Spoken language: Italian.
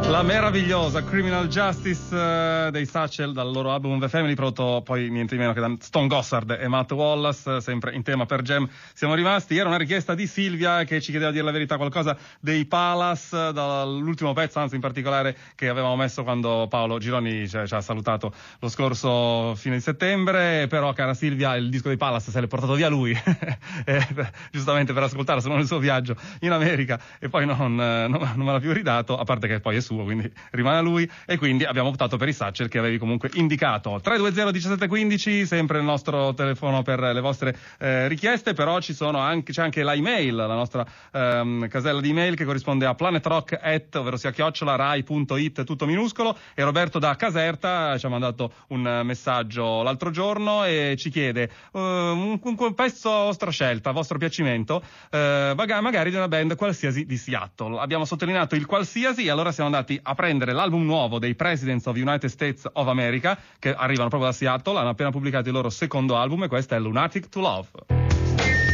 La meravigliosa Criminal Justice dei Satchel dal loro album The Family, prodotto poi niente di meno che da Stone Gossard e Matt Wallace, sempre in tema per Jam. Siamo rimasti, era una richiesta di Silvia che ci chiedeva, a dire la verità, qualcosa dei Palace, dall'ultimo pezzo, anzi in particolare che avevamo messo quando Paolo Gironi ci ha salutato lo scorso fine di settembre. Però, cara Silvia, il disco dei Palace se l'è portato via lui giustamente per ascoltarselo nel suo viaggio in America, e poi non me l'ha più ridato, a parte che poi è suo, quindi rimane a lui, e quindi abbiamo optato per i Satchel che avevi comunque indicato. 320 1715, sempre il nostro telefono per le vostre richieste. Però c'è anche l'email, la nostra casella di email, che corrisponde a planetrock@, ovvero sia @rai.it, tutto minuscolo. E Roberto da Caserta ci ha mandato un messaggio l'altro giorno e ci chiede un pezzo a vostra scelta, a vostro piacimento, magari di una band qualsiasi di Seattle. Abbiamo sottolineato il qualsiasi, e allora siamo andati a prendere l'album nuovo dei Presidents of United States of America, che arrivano proprio da Seattle. Hanno appena pubblicato il loro secondo album, e questo è Lunatic to Love.